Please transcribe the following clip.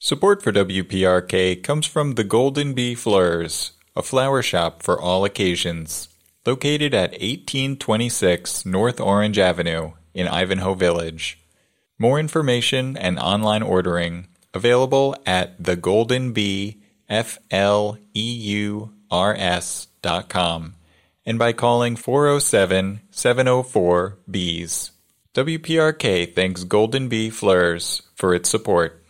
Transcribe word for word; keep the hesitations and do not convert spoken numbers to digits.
Support for W P R K comes from the Golden Bee Fleurs, a flower shop for all occasions, located at eighteen twenty-six North Orange Avenue in Ivanhoe Village. More information and online ordering available at the golden bee fleurs dot com and by calling four oh seven, seven oh four, B E E S. W P R K thanks Golden Bee Fleurs for its support.